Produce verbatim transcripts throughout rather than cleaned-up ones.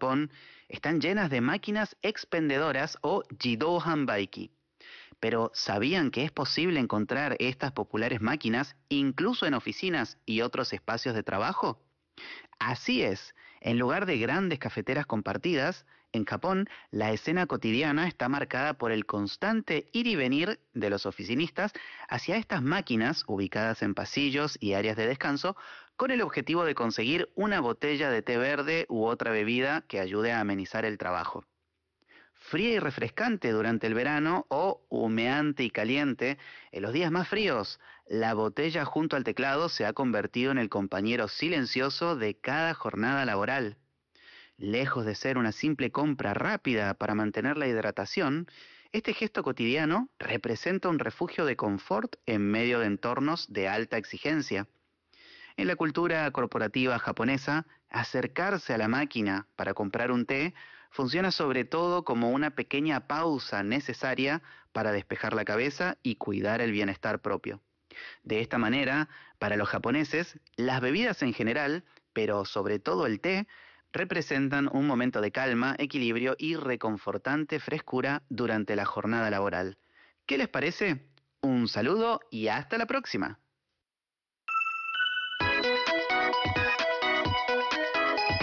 Japón están llenas de máquinas expendedoras o Jidō Hanbaiki. Pero ¿sabían que es posible encontrar estas populares máquinas incluso en oficinas y otros espacios de trabajo? Así es, en lugar de grandes cafeteras compartidas, en Japón la escena cotidiana está marcada por el constante ir y venir de los oficinistas hacia estas máquinas ubicadas en pasillos y áreas de descanso con el objetivo de conseguir una botella de té verde u otra bebida que ayude a amenizar el trabajo. Fría y refrescante durante el verano o humeante y caliente en los días más fríos, la botella junto al teclado se ha convertido en el compañero silencioso de cada jornada laboral. Lejos de ser una simple compra rápida para mantener la hidratación, este gesto cotidiano representa un refugio de confort en medio de entornos de alta exigencia. En la cultura corporativa japonesa, acercarse a la máquina para comprar un té funciona sobre todo como una pequeña pausa necesaria para despejar la cabeza y cuidar el bienestar propio. De esta manera, para los japoneses, las bebidas en general, pero sobre todo el té, representan un momento de calma, equilibrio y reconfortante frescura durante la jornada laboral. ¿Qué les parece? Un saludo y hasta la próxima.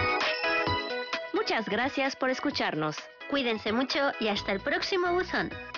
Muchas gracias por escucharnos. Cuídense mucho y hasta el próximo buzón.